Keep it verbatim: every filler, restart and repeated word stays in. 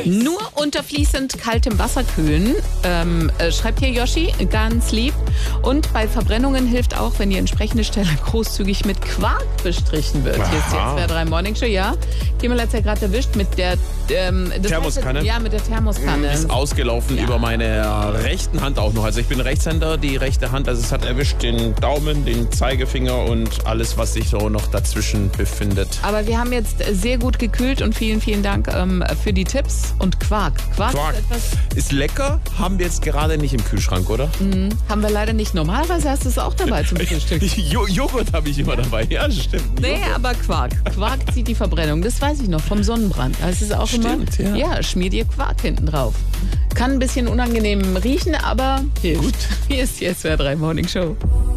Nur unter fließend kaltem Wasser kühlen, ähm, äh, schreibt hier Yoshi, ganz lieb. Und bei Verbrennungen hilft auch, wenn die entsprechende Stelle großzügig mit Quark bestrichen wird. Hier ist die S W R drei Morning Show, ja. Kimmel hat es ja gerade erwischt mit der ähm, das Thermoskanne. Heißt, ja, mit der Thermoskanne. Ist ausgelaufen Ja. über meine rechten Hand auch noch. Also ich bin Rechtshänder, die rechte Hand, also es hat erwischt den Daumen, den Zeigefinger und alles, was sich so noch dazwischen befindet. Aber wir haben jetzt sehr gut gekühlt und vielen, vielen Dank ähm, für die Tipps. Und Quark. Quark, Quark. ist etwas, Ist lecker, haben wir jetzt gerade nicht im Kühlschrank, oder? haben wir leider nicht. Normalerweise hast du es auch dabei zum Frühstück. Jo- Joghurt habe ich immer dabei. Ja, stimmt. Nee, Joghurt. aber Quark. Quark zieht die Verbrennung. Das weiß ich noch vom Sonnenbrand. Da ist es auch Stimmt, immer. ja. schmier dir Quark hinten drauf. Kann ein bisschen unangenehm riechen, aber hilft. Gut. Hier ist die S W R drei Morning Show.